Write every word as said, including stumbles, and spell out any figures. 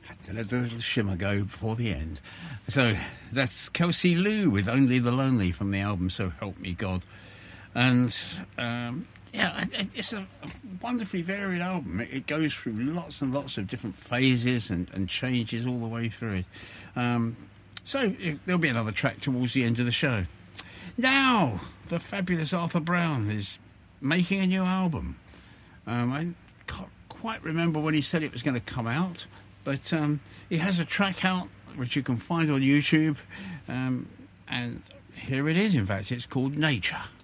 Had to let the little shimmer go before the end. So that's Kelsey Lou with Only the Lonely from the album So Help Me God. And um, yeah, it's a wonderfully varied album. It goes through lots and lots of different phases and, and changes all the way through it. Um, so there'll be another track towards the end of the show. Now, the fabulous Arthur Brown is making a new album. Um, I can't quite remember when he said it was going to come out, but um, he has a track out which you can find on YouTube. Um, and here it is, in fact. It's called Nature.